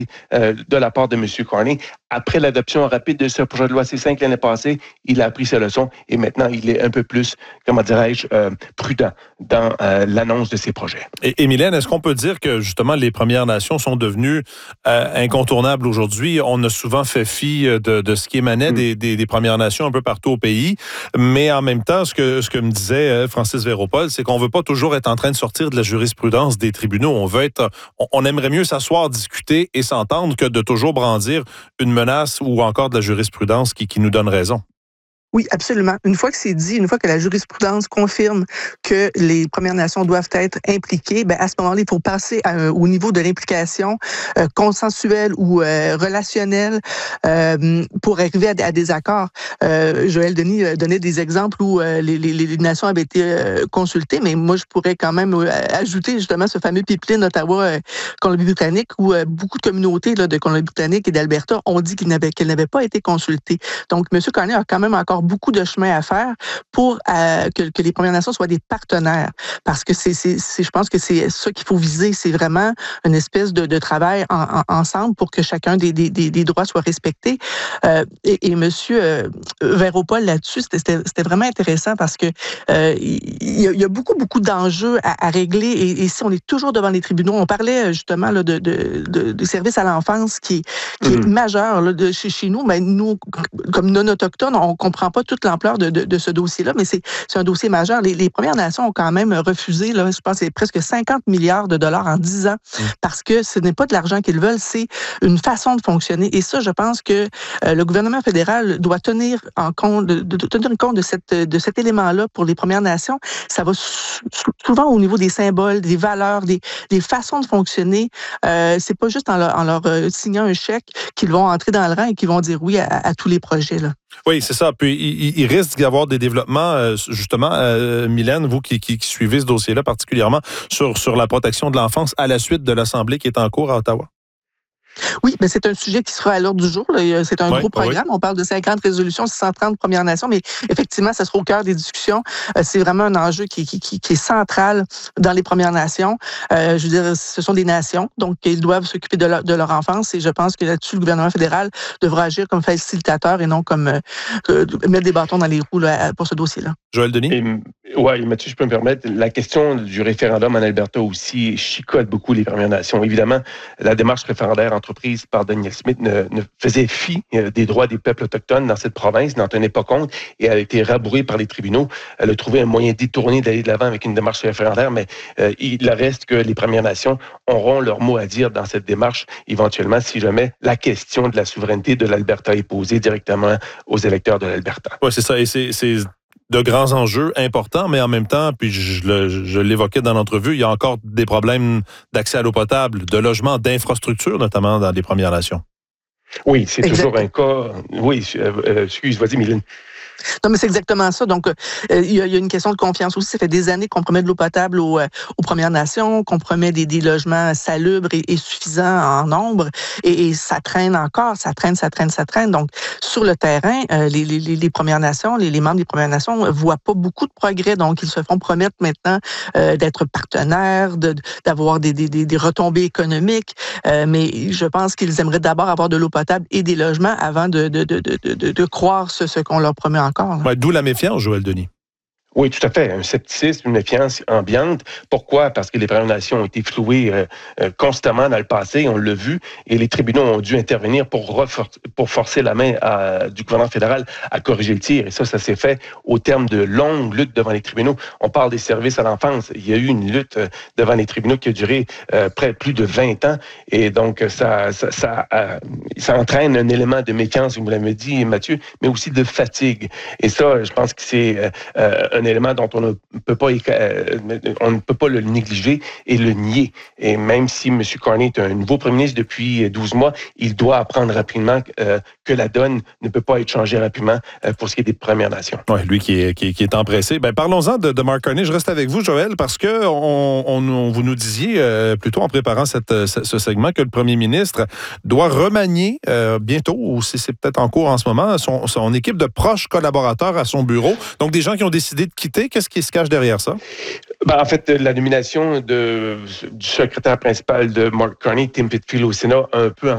de la part de M. Carney. Après l'adoption rapide de ce projet de loi C5 l'année passée, il a appris ses leçons et maintenant, il est un peu plus, prudent dans l'annonce de ses projets. Et Mylène, est-ce qu'on peut dire que, justement, les Premières Nations sont devenues incontournables aujourd'hui? On a souvent fait fi de ce qui émanait des Premières Nations un peu partout au pays, mais en même temps, ce que me disait Francis Véropol, c'est qu'on ne veut pas toujours être en train de sortir de la jurisprudence des tribunaux. On aimerait mieux s'asseoir, discuter et s'entendre que de toujours brandir une menace ou encore de la jurisprudence qui nous donne raison. Oui, absolument. Une fois que c'est dit, une fois que la jurisprudence confirme que les Premières Nations doivent être impliquées, à ce moment-là, il faut passer au niveau de l'implication consensuelle ou relationnelle pour arriver à des accords. Joël Denis donnait des exemples où les nations avaient été consultées, mais moi, je pourrais quand même ajouter justement ce fameux pipeline Ottawa-Colombie-Britannique où beaucoup de communautés de Colombie-Britannique et d'Alberta ont dit qu'elles n'avaient pas été consultées. Donc, M. Carney a quand même encore beaucoup de chemin à faire pour que les Premières Nations soient des partenaires. Parce que je pense que c'est ça qu'il faut viser. C'est vraiment une espèce de travail ensemble pour que chacun des droits soit respecté. Et M. Véropol, là-dessus, c'était vraiment intéressant parce que il y a beaucoup d'enjeux à régler. Et si on est toujours devant les tribunaux, on parlait justement là, de services à l'enfance qui est majeur là, chez nous. Mais nous, comme non-autochtones, on comprend pas toute l'ampleur de ce dossier-là, mais c'est un dossier majeur. Les Premières Nations ont quand même refusé, là, je pense que c'est presque 50 milliards de dollars en 10 ans, parce que ce n'est pas de l'argent qu'ils veulent, c'est une façon de fonctionner. Et ça, je pense que le gouvernement fédéral doit tenir compte de cet élément-là pour les Premières Nations. Ça va souvent au niveau des symboles, des valeurs, des façons de fonctionner. C'est pas juste en leur signant un chèque qu'ils vont entrer dans le rang et qu'ils vont dire oui à tous les projets, là. Oui, c'est ça. Puis, il risque d'y avoir des développements, justement, Mylène, vous qui suivez ce dossier-là particulièrement, sur la protection de l'enfance à la suite de l'Assemblée qui est en cours à Ottawa. Oui, mais c'est un sujet qui sera à l'ordre du jour. Là. C'est un gros programme. On parle de 50 résolutions, 630 Premières Nations, mais effectivement, ça sera au cœur des discussions. C'est vraiment un enjeu qui est central dans les Premières Nations. Je veux dire, ce sont des nations, donc ils doivent s'occuper de leur enfance et je pense que là-dessus, le gouvernement fédéral devra agir comme facilitateur et non comme mettre des bâtons dans les roues là, pour ce dossier-là. Joël Denis? Oui, Mathieu, je peux me permettre. La question du référendum en Alberta aussi chicote beaucoup les Premières Nations. Évidemment, la démarche référendaire entreprise par Danielle Smith ne faisait fi des droits des peuples autochtones dans cette province, n'en tenait pas compte et elle a été rabourée par les tribunaux. Elle a trouvé un moyen détourné d'aller de l'avant avec une démarche référendaire, mais il reste que les Premières Nations auront leur mot à dire dans cette démarche, éventuellement, si jamais la question de la souveraineté de l'Alberta est posée directement aux électeurs de l'Alberta. Oui, c'est ça. Et c'est de grands enjeux importants, mais en même temps, puis je l'évoquais dans l'entrevue, il y a encore des problèmes d'accès à l'eau potable, de logement, d'infrastructures, notamment dans les Premières Nations. Oui, c'est toujours un cas... Oui, excuse, vas-y, Mylène. Non, mais c'est exactement ça. Donc, il y a une question de confiance aussi. Ça fait des années qu'on promet de l'eau potable aux Premières Nations, qu'on promet des logements salubres et suffisants en nombre. Et ça traîne encore, ça traîne. Donc, sur le terrain, les Premières Nations, les membres des Premières Nations voient pas beaucoup de progrès. Donc, ils se font promettre maintenant d'être partenaires, d'avoir des retombées économiques. Mais je pense qu'ils aimeraient d'abord avoir de l'eau potable et des logements avant de croire ce qu'on leur promet encore. Ouais, d'où la méfiance, Joël Denis. Oui, tout à fait. Un scepticisme, une méfiance ambiante. Pourquoi? Parce que les Premières Nations ont été flouées constamment dans le passé, on l'a vu, et les tribunaux ont dû intervenir pour forcer la main du gouvernement fédéral à corriger le tir. Et ça s'est fait au terme de longues luttes devant les tribunaux. On parle des services à l'enfance. Il y a eu une lutte devant les tribunaux qui a duré plus de 20 ans. Et donc, ça entraîne un élément de méfiance, vous l'avez dit, Mathieu, mais aussi de fatigue. Et ça, je pense que c'est un élément dont on ne peut pas le négliger et le nier. Et même si M. Carney est un nouveau premier ministre depuis 12 mois, il doit apprendre rapidement que la donne ne peut pas être changée rapidement pour ce qui est des Premières Nations. Oui, lui qui est empressé. Parlons-en de Mark Carney. Je reste avec vous, Joël, parce que vous nous disiez, plutôt en préparant ce segment, que le premier ministre doit remanier bientôt, ou c'est peut-être en cours en ce moment, son équipe de proches collaborateurs à son bureau. Donc, des gens qui ont décidé de quitter. Qu'est-ce qui se cache derrière ça? En fait, la nomination du secrétaire principal de Mark Carney, Tim Pitfield, au Sénat, a un peu